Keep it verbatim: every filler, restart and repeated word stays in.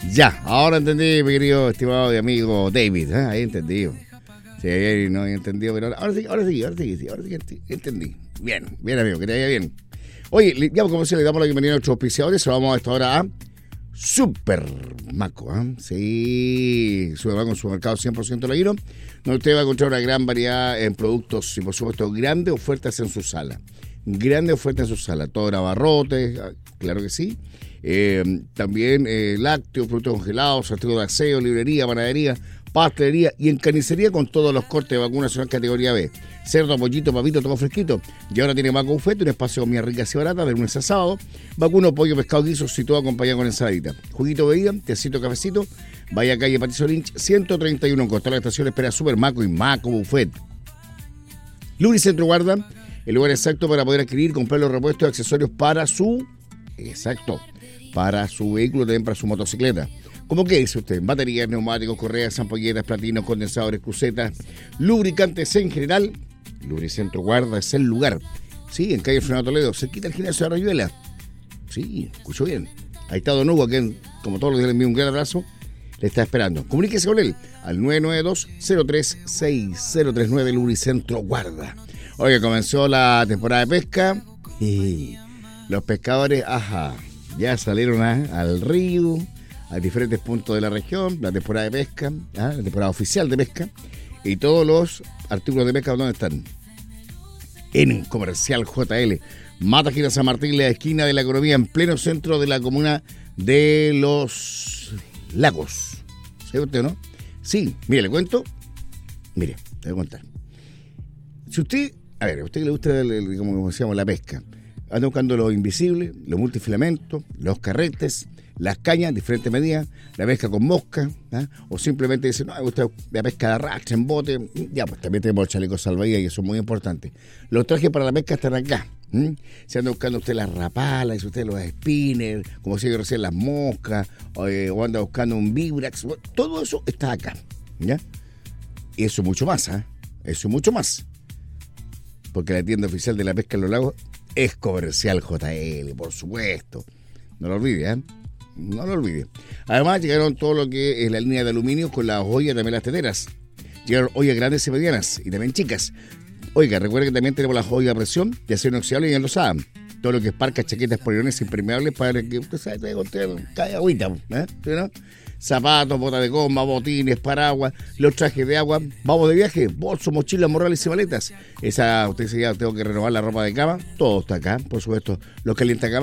Ya, ahora entendí, mi querido estimado y amigo David, ¿eh? Ahí entendí. Sí, ahí no había entendido, pero ahora, ahora sí, ahora sí, ahora sí, sí, ahora sí entendí. Bien, bien, amigo, que te vaya bien. Oye, ya como se le damos la bienvenida a nuestros auspiciadores, se lo vamos a esta hora a Supermaco, ¿eh? Sí, Supermaco, un supermercado cien por ciento laguino, donde usted va a encontrar una gran variedad en productos y, por supuesto, grandes ofertas en su sala. Grandes ofertas en su sala, todo abarrotes, claro que sí. Eh, también eh, lácteos, productos congelados, artículos de aseo, librería, panadería, pastelería y en carnicería con todos los cortes de vacunación categoría B. Cerdo, pollito, papito, todo fresquito. Y ahora tiene Maco Buffet, un espacio con comida rica y barata de lunes a sábado. Vacuno, pollo, pescado, guisos y todo acompañado con ensaladita. Juguito, bebida, tecito, cafecito. Vaya a calle Patricio Lynch, ciento treinta y uno, en Costa de la Estación, espera Super Maco y Maco Buffet. Lubricentro Guarda, el lugar exacto para poder adquirir, comprar los repuestos y accesorios para su... Exacto. Para su vehículo, también para su motocicleta. ¿Cómo qué dice usted? Baterías, neumáticos, correas, ampolletas, platinos, condensadores, crucetas, lubricantes en general. Lubricentro Guarda es el lugar. Sí, en calle Fernando Toledo, cerquita del gimnasio de Rayuela. Sí, escuchó bien. Ahí está Don Hugo, que como todos los días le envío un gran abrazo. Le está esperando. Comuníquese con él al nueve nueve dos, cero tres seis cero tres nueve, Lubricentro Guarda. Oye, comenzó la temporada de pesca y los pescadores, ajá, ya salieron a, al río, a diferentes puntos de la región, la temporada de pesca, ¿ah? La temporada oficial de pesca, y todos los artículos de pesca, ¿dónde están? En Comercial J L, Mata Gira San Martín, la esquina de la economía, en pleno centro de la comuna de Los Lagos. ¿Sabe usted o no? Sí, mire, le cuento, mire, le voy a contar. Si usted, a ver, a usted le gusta, el, el, como decíamos, la pesca, anda buscando los invisibles, los multifilamentos, los carretes, las cañas, diferentes medidas, la pesca con mosca, ¿eh? O simplemente dice, no, me gusta la pesca de arrastre, en bote, ya, pues también tenemos chalecos salvavidas y eso es muy importante. Los trajes para la pesca están acá. ¿Mm? Si anda buscando usted las rapalas, si usted los spinners, como decía yo recién, las moscas, o, eh, o anda buscando un vibrax, todo eso está acá, ¿ya? Y eso mucho más, ¿eh? Eso mucho más. Porque la tienda oficial de la pesca en los lagos es Comercial J L, por supuesto. No lo olvide, ¿eh? No lo olvide. Además, llegaron todo lo que es la línea de aluminio con las ollas, también las teteras. Llegaron ollas grandes y medianas y también chicas. Oiga, recuerde que también tenemos las ollas a presión de acero inoxidable y enlosada. Todo lo que es parcas, chaquetas, polirones impermeables para que usted sabe, te conté, cae agüita, ¿eh? ¿Sí, no? Zapatos, botas de goma, botines, paraguas, los trajes de agua. Vamos de viaje, bolsos, mochilas, morrales y maletas. Esa, usted dice, ya tengo que renovar la ropa de cama. Todo está acá, por supuesto. Los calientacamas